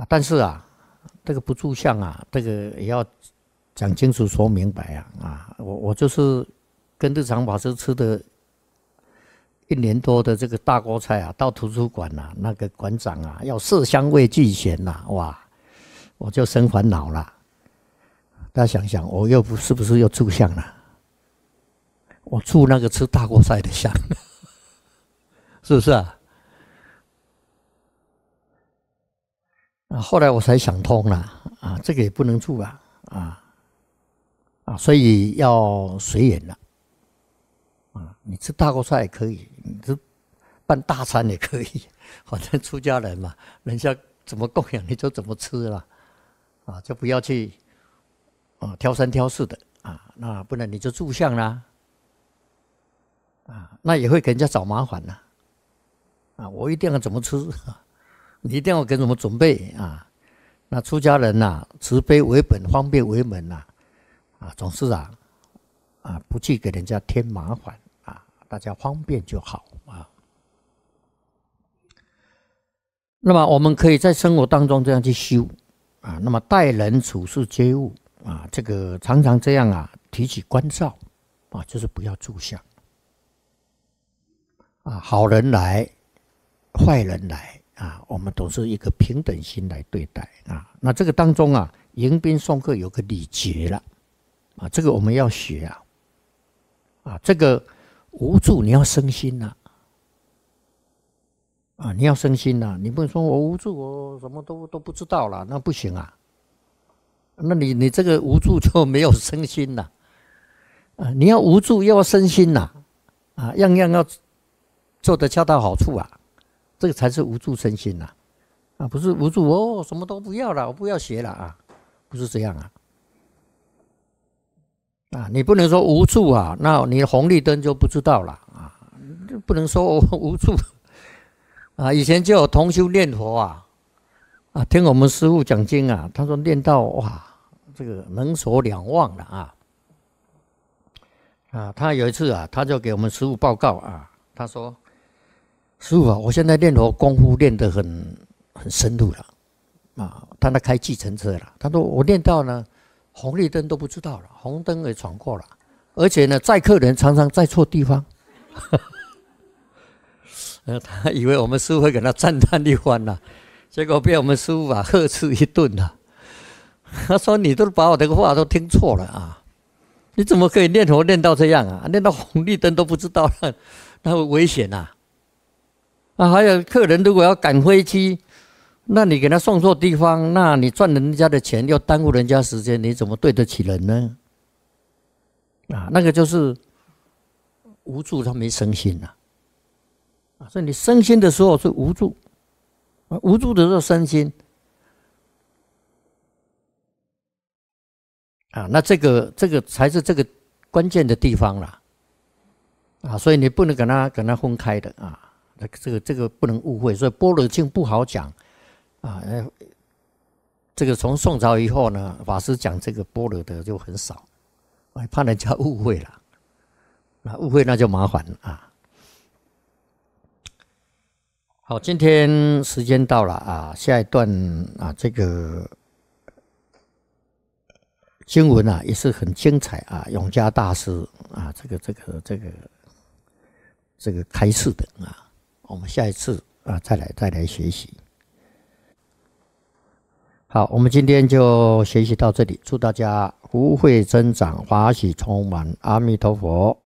但是啊，这个不住相啊，这个也要讲清楚说明白啊！我就是跟日常法师吃的1年多的这个大锅菜啊，到图书馆啊，那个馆长啊要色香味俱全呐，哇，我就生烦恼了。大家想想，我又是不是又住相了？我住那个吃大锅菜的相，是不是啊？后来我才想通了啊，这个也不能住所以要随缘了你吃大锅菜也可以，你吃办大餐也可以，反正出家人嘛，人家怎么供养你就怎么吃了就不要去挑三挑四的那不然你就住相啦那也会给人家找麻烦我一定要怎么吃你一定要给怎么准备那出家人慈悲为本，方便为门总是不去给人家添麻烦大家方便就好那么我们可以在生活当中这样去修那么待人处事接物这个常常这样提起关照就是不要住相好人来，坏人来我们都是一个平等心来对待那这个当中迎宾送客有个礼节了这个我们要学这个无助你要生心你要生心你不能说我无助，我什么都不知道了，那不行那你这个无助就没有生心了你要无助又要生心样样要做得恰到好处这个才是无助生心不是无助什么都不要了，我不要学了不是这样你不能说无助那你红绿灯就不知道了不能说我无助以前就有同修念佛听我们师父讲经他说念到哇，这个能所两忘了他有一次他就给我们师父报告他说师父我现在念佛功夫练得很深入了他开计程车了，他说我练到呢红绿灯都不知道了，红灯也闯过了，而且呢载客人常常在错地方他以为我们师父会给他赞叹一番结果被我们师父呵斥一顿他说你都把我的话都听错了你怎么可以念佛念到这样念到红绿灯都不知道那会危险还有客人如果要赶飞机，那你给他送错地方，那你赚人家的钱又耽误人家时间，你怎么对得起人呢那个就是无助，他没生心所以你生心的时候是无助无助的时候生心那这个才是这个关键的地方了所以你不能跟他分开的这个不能误会，所以般若经不好讲这个从宋朝以后呢，法师讲这个般若的就很少怕人家误会了误会那就麻烦好，今天时间到了下一段这个经文也是很精彩永嘉大师这个开示的我们下一次再来学习。好，我们今天就学习到这里，祝大家福慧增长，法喜充满，阿弥陀佛。